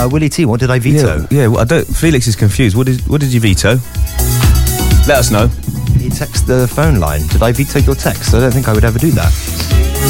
Willie T, what did I veto? Yeah, well, Felix is confused. What did you veto? Let us know. He texted the phone line. Did I veto your text? I don't think I would ever do that.